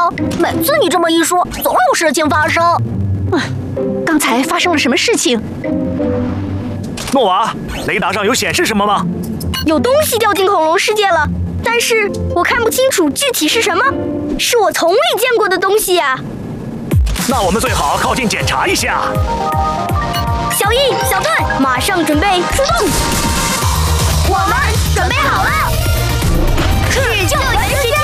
啊！每次你这么一说，总有事情发生。 刚才发生了什么事情？ 诺瓦，雷达上有显示什么吗？ 有东西掉进恐龙世界了，但是我看不清楚具体是什么，是我从未见过的东西呀。 那我们最好靠近检查一下。 小易、小段，马上准备出动。我们准备好了，去救援时间。